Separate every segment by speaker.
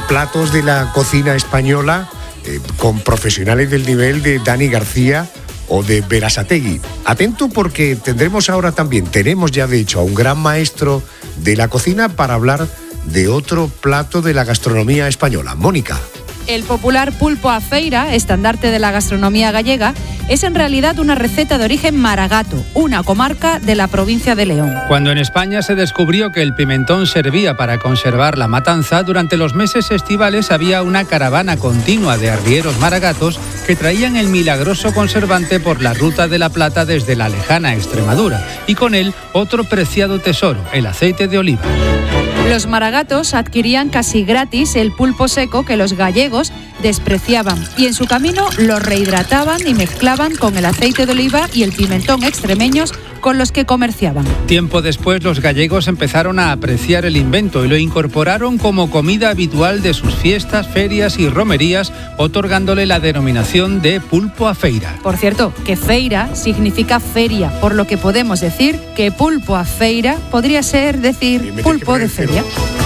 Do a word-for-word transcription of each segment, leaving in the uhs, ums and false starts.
Speaker 1: platos de la cocina española eh, con profesionales del nivel de Dani García o de Berasategui. Atento, porque tendremos ahora también, tenemos ya de hecho a un gran maestro de la cocina para hablar de otro plato de la gastronomía española. Mónica.
Speaker 2: El popular pulpo a feira, estandarte de la gastronomía gallega, es en realidad una receta de origen maragato, una comarca de la provincia de León.
Speaker 3: Cuando en España se descubrió que el pimentón servía para conservar la matanza, durante los meses estivales había una caravana continua de arrieros maragatos que traían el milagroso conservante por la ruta de la Plata desde la lejana Extremadura, y con él otro preciado tesoro, el aceite de oliva.
Speaker 2: Los maragatos adquirían casi gratis el pulpo seco que los gallegos despreciaban, y en su camino lo rehidrataban y mezclaban con el aceite de oliva y el pimentón extremeños con los que comerciaban.
Speaker 3: Tiempo después, los gallegos empezaron a apreciar el invento y lo incorporaron como comida habitual de sus fiestas, ferias y romerías, otorgándole la denominación de pulpo a feira.
Speaker 2: Por cierto, que feira significa feria, por lo que podemos decir que pulpo a feira podría ser decir pulpo de feria.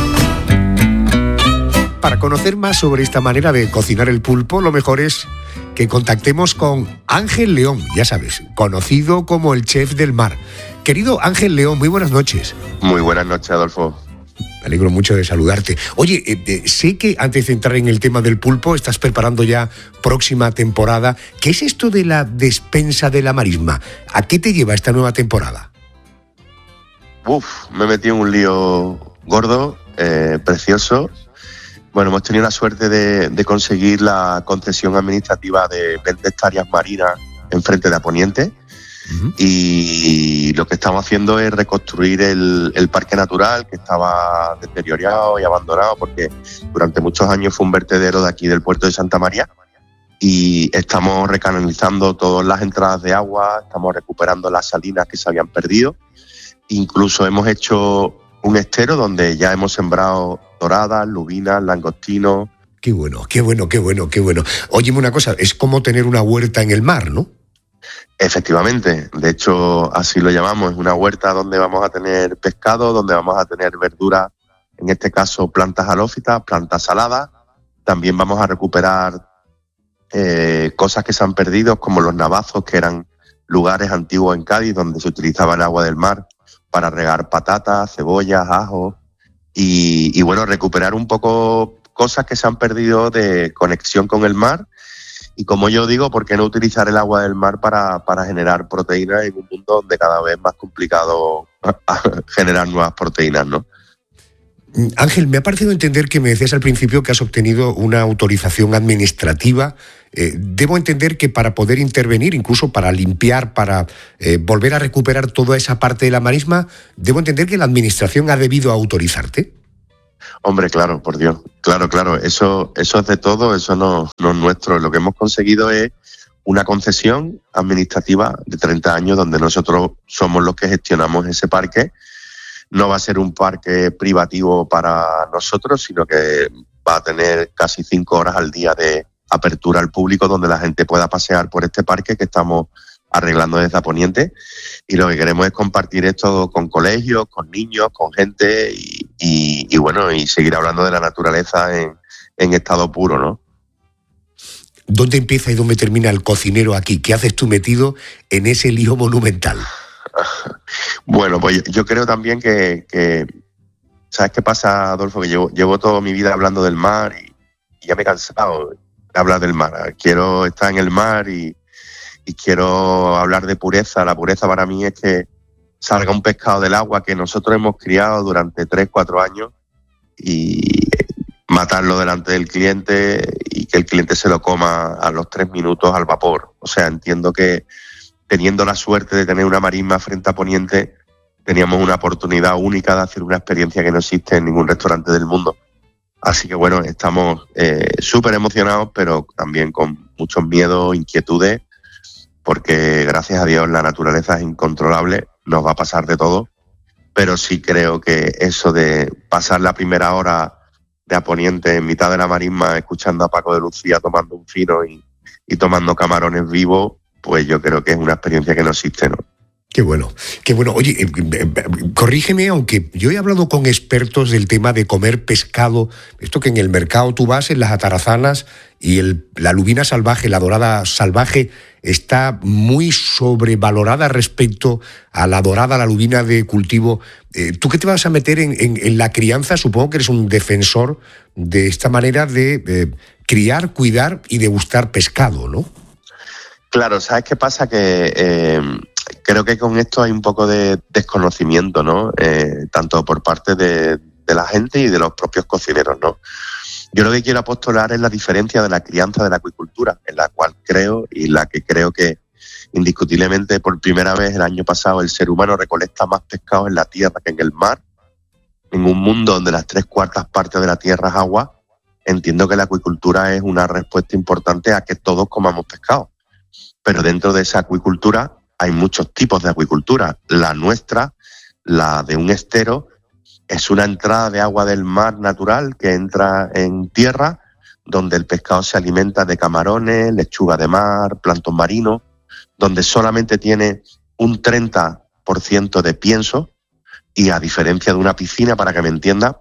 Speaker 1: Para conocer más sobre esta manera de cocinar el pulpo, lo mejor es que contactemos con Ángel León, ya sabes, conocido como el chef del mar. Querido Ángel León, muy buenas noches.
Speaker 4: Muy buenas noches, Adolfo.
Speaker 1: Me alegro mucho de saludarte. Oye, eh, eh, sé que antes de entrar en el tema del pulpo, estás preparando ya próxima temporada. ¿Qué es esto de la despensa de la marisma? ¿A qué te lleva esta nueva temporada?
Speaker 4: Uf, me he metido en un lío gordo, eh, precioso. Bueno, hemos tenido la suerte de, de conseguir la concesión administrativa de veinte hectáreas marinas enfrente de Aponiente. Uh-huh. Y lo que estamos haciendo es reconstruir el, el parque natural, que estaba deteriorado y abandonado porque durante muchos años fue un vertedero de aquí del puerto de Santa María, y estamos recanalizando todas las entradas de agua, estamos recuperando las salinas que se habían perdido. Incluso hemos hecho un estero donde ya hemos sembrado doradas, lubinas, langostinos.
Speaker 1: Qué bueno, qué bueno, qué bueno, qué bueno. Óyeme una cosa, es como tener una huerta en el mar, ¿no?
Speaker 4: Efectivamente, de hecho así lo llamamos, es una huerta donde vamos a tener pescado, donde vamos a tener verduras, en este caso plantas halófitas, plantas saladas. También vamos a recuperar eh, cosas que se han perdido, como los navazos, que eran lugares antiguos en Cádiz donde se utilizaba el agua del mar para regar patatas, cebollas, ajos y, y bueno, recuperar un poco cosas que se han perdido de conexión con el mar. Y como yo digo, ¿por qué no utilizar el agua del mar para, para generar proteínas en un mundo donde cada vez es más complicado generar nuevas proteínas, ¿no?
Speaker 1: Ángel, me ha parecido entender que me decías al principio que has obtenido una autorización administrativa. Eh, debo entender que para poder intervenir, incluso para limpiar, para eh, volver a recuperar toda esa parte de la marisma, debo entender que la administración ha debido autorizarte.
Speaker 4: Hombre, claro, por Dios, claro, claro, eso, eso es de todo, eso no, no es nuestro. Lo que hemos conseguido es una concesión administrativa de treinta años donde nosotros somos los que gestionamos ese parque. No va a ser un parque privativo para nosotros, sino que va a tener casi cinco horas al día de apertura al público donde la gente pueda pasear por este parque que estamos arreglando desde Aponiente, y lo que queremos es compartir esto con colegios, con niños, con gente y, y, y bueno, y seguir hablando de la naturaleza en, en estado puro, ¿no?
Speaker 1: ¿Dónde empieza y dónde termina el cocinero aquí? ¿Qué haces tú metido en ese lío monumental?
Speaker 4: Bueno, pues yo creo también que, que ¿sabes qué pasa, Adolfo? Que llevo, llevo toda mi vida hablando del mar y, y ya me he cansado de hablar del mar. Quiero estar en el mar y Y quiero hablar de pureza. La pureza para mí es que salga un pescado del agua que nosotros hemos criado durante tres, cuatro años y matarlo delante del cliente y que el cliente se lo coma a los tres minutos al vapor. O sea, entiendo que teniendo la suerte de tener una marisma frente a Poniente, teníamos una oportunidad única de hacer una experiencia que no existe en ningún restaurante del mundo. Así que bueno, estamos eh, súper emocionados, pero también con muchos miedos, inquietudes, porque gracias a Dios la naturaleza es incontrolable, nos va a pasar de todo, pero sí creo que eso de pasar la primera hora de Aponiente en mitad de la marisma escuchando a Paco de Lucía tomando un fino y, y tomando camarones vivos, pues yo creo que es una experiencia que no existe, ¿no?
Speaker 1: Qué bueno, qué bueno. Oye, eh, eh, corrígeme, aunque yo he hablado con expertos del tema de comer pescado, esto que en el mercado tú vas en las atarazanas y el, la lubina salvaje, la dorada salvaje, está muy sobrevalorada respecto a la dorada, la lubina de cultivo. Eh, ¿Tú qué te vas a meter en, en, en la crianza? Supongo que eres un defensor de esta manera de eh, criar, cuidar y degustar pescado, ¿no?
Speaker 4: Claro, ¿sabes qué pasa? Que eh, creo que con esto hay un poco de desconocimiento, ¿no? Eh, tanto por parte de, de la gente y de los propios cocineros, ¿no? Yo lo que quiero apostolar es la diferencia de la crianza de la acuicultura, en la cual creo y la que creo que indiscutiblemente por primera vez el año pasado el ser humano recolecta más pescado en la tierra que en el mar. En un mundo donde las tres cuartas partes de la tierra es agua, entiendo que la acuicultura es una respuesta importante a que todos comamos pescado. Pero dentro de esa acuicultura hay muchos tipos de acuicultura. La nuestra, la de un estero, es una entrada de agua del mar natural que entra en tierra, donde el pescado se alimenta de camarones, lechuga de mar, plancton marino, donde solamente tiene un treinta por ciento de pienso, y a diferencia de una piscina, para que me entienda,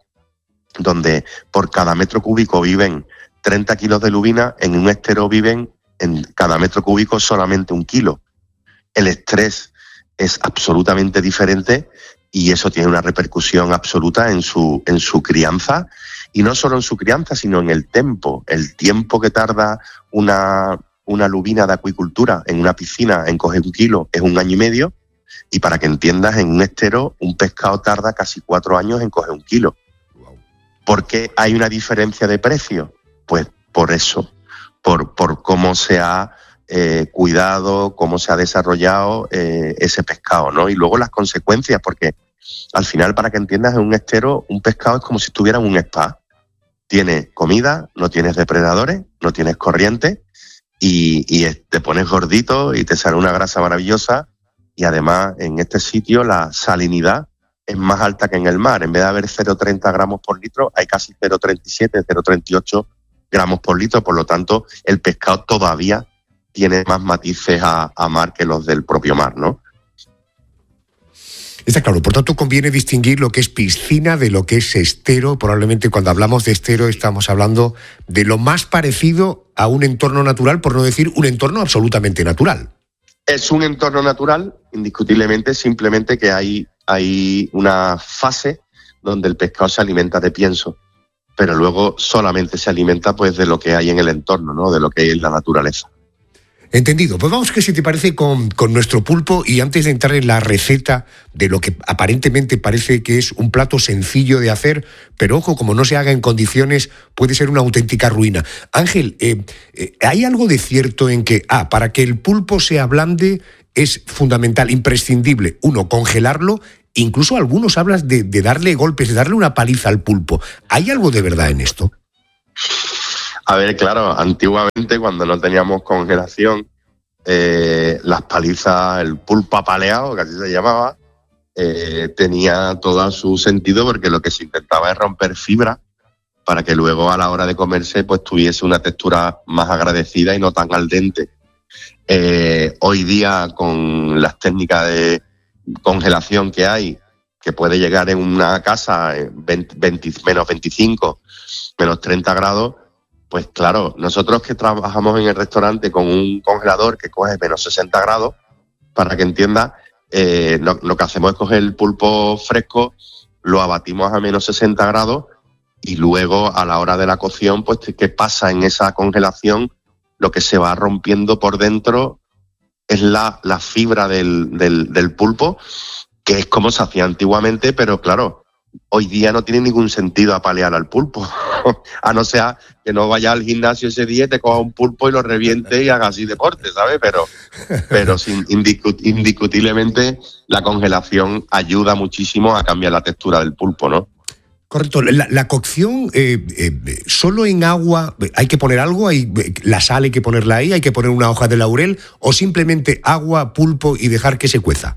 Speaker 4: donde por cada metro cúbico viven treinta kilos de lubina, en un estero viven en cada metro cúbico solamente un kilo. El estrés es absolutamente diferente y eso tiene una repercusión absoluta en su, en su crianza, y no solo en su crianza, sino en el tiempo. El tiempo que tarda una, una lubina de acuicultura en una piscina en coger un kilo es un año y medio, y para que entiendas, en un estero un pescado tarda casi cuatro años en coger un kilo. ¿Por qué hay una diferencia de precio? Pues por eso, por, por cómo se ha eh, cuidado, cómo se ha desarrollado eh, ese pescado, ¿no? Y luego las consecuencias, porque al final, para que entiendas, en un estero un pescado es como si estuviera en un spa. Tienes comida, no tienes depredadores, no tienes corriente, y, y te pones gordito y te sale una grasa maravillosa, y además en este sitio la salinidad es más alta que en el mar. En vez de haber cero coma treinta gramos por litro, hay casi cero coma treinta y siete, cero coma treinta y ocho gramos por litro. Por lo tanto, el pescado todavía tiene más matices a, a mar que los del propio mar, ¿no?
Speaker 1: Está claro, por tanto conviene distinguir lo que es piscina de lo que es estero. Probablemente cuando hablamos de estero estamos hablando de lo más parecido a un entorno natural, por no decir un entorno absolutamente natural.
Speaker 4: Es un entorno natural, indiscutiblemente, simplemente que hay, hay una fase donde el pescado se alimenta de pienso, pero luego solamente se alimenta pues de lo que hay en el entorno, ¿no? De lo que hay en la naturaleza.
Speaker 1: Entendido. Pues vamos, que si te parece, con, con nuestro pulpo, y antes de entrar en la receta de lo que aparentemente parece que es un plato sencillo de hacer, pero ojo, como no se haga en condiciones, puede ser una auténtica ruina. Ángel, eh, eh, ¿hay algo de cierto en que, ah, para que el pulpo se ablande es fundamental, imprescindible, uno, congelarlo? Incluso algunos hablan de, de darle golpes, de darle una paliza al pulpo. ¿Hay algo de verdad en esto?
Speaker 4: A ver, claro, antiguamente cuando no teníamos congelación, eh, las palizas, el pulpo apaleado, que así se llamaba, eh, tenía todo su sentido, porque lo que se intentaba es romper fibra para que luego a la hora de comerse pues tuviese una textura más agradecida y no tan al dente. Eh, hoy día, con las técnicas de congelación que hay, que puede llegar en una casa veinte, veinte, menos veinticinco, menos treinta grados, pues claro, nosotros que trabajamos en el restaurante con un congelador que coge menos sesenta grados, para que entienda, eh, lo, lo que hacemos es coger el pulpo fresco, lo abatimos a menos sesenta grados, y luego a la hora de la cocción, pues ¿qué pasa en esa congelación? Lo que se va rompiendo por dentro es la, la fibra del, del, del pulpo, que es como se hacía antiguamente, pero claro, hoy día no tiene ningún sentido apalear al pulpo, a no ser que no vaya al gimnasio ese día y te coja un pulpo y lo reviente y haga así deporte, ¿sabes? Pero, pero sin, indiscut, indiscutiblemente la congelación ayuda muchísimo a cambiar la textura del pulpo, ¿no?
Speaker 1: Correcto. La, la cocción, eh, eh, solo en agua, ¿hay que poner algo? ¿Hay, la sal hay que ponerla ahí? ¿Hay que poner una hoja de laurel? ¿O simplemente agua, pulpo y dejar que se cueza?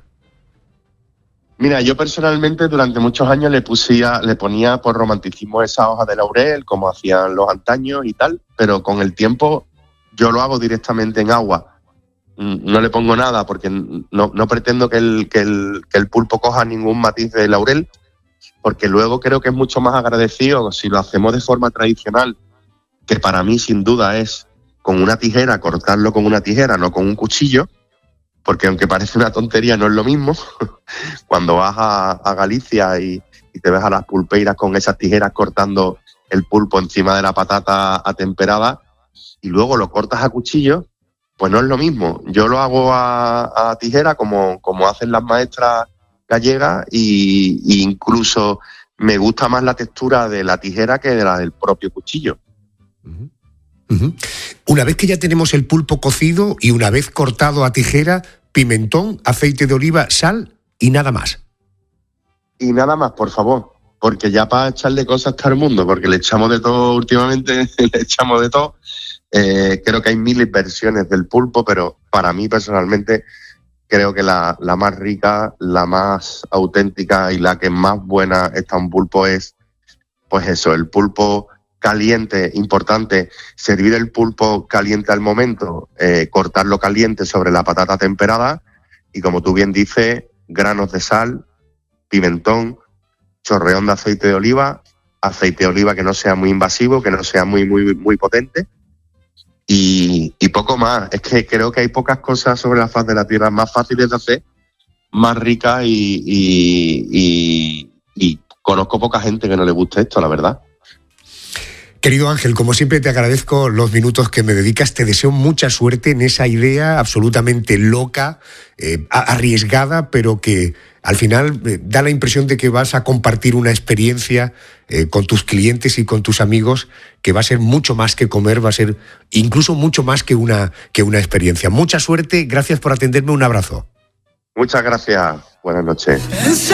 Speaker 4: Mira, yo personalmente durante muchos años le pusía, le ponía por romanticismo esa hoja de laurel, como hacían los antaños y tal, pero con el tiempo yo lo hago directamente en agua. no le pongo nada porque no, no pretendo que el, que, el, que el pulpo coja ningún matiz de laurel, porque luego creo que es mucho más agradecido si lo hacemos de forma tradicional, que para mí sin duda es con una tijera, cortarlo con una tijera, no con un cuchillo, porque aunque parece una tontería no es lo mismo. Cuando vas a, a Galicia y, y te ves a las pulpeiras con esas tijeras cortando el pulpo encima de la patata atemperada y luego lo cortas a cuchillo, pues no es lo mismo. Yo lo hago a, a tijera como, como hacen las maestras gallegas y, y incluso me gusta más la textura de la tijera que de la del propio cuchillo.
Speaker 1: Uh-huh. Uh-huh. Una vez que ya tenemos el pulpo cocido y una vez cortado a tijera, pimentón, aceite de oliva, sal y nada más.
Speaker 4: Y nada más, por favor, porque ya para echarle cosas a todo el mundo, porque le echamos de todo últimamente, le echamos de todo. Eh, creo que hay miles versiones del pulpo, pero para mí personalmente creo que la, la más rica, la más auténtica y la que más buena está un pulpo es, pues eso, el pulpo caliente. Importante, servir el pulpo caliente al momento, eh, cortarlo caliente sobre la patata temperada y, como tú bien dices, granos de sal, pimentón, chorreón de aceite de oliva, aceite de oliva que no sea muy invasivo, que no sea muy, muy, muy potente. Y, y poco más. Es que creo que hay pocas cosas sobre la faz de la tierra más fáciles de hacer, más ricas y, y, y, y conozco poca gente que no le guste esto, la verdad.
Speaker 1: Querido Ángel, como siempre te agradezco los minutos que me dedicas, te deseo mucha suerte en esa idea absolutamente loca, eh, arriesgada, pero que al final eh, da la impresión de que vas a compartir una experiencia eh, con tus clientes y con tus amigos que va a ser mucho más que comer, va a ser incluso mucho más que una, que una experiencia. Mucha suerte, gracias por atenderme, un abrazo.
Speaker 4: Muchas gracias, buenas noches.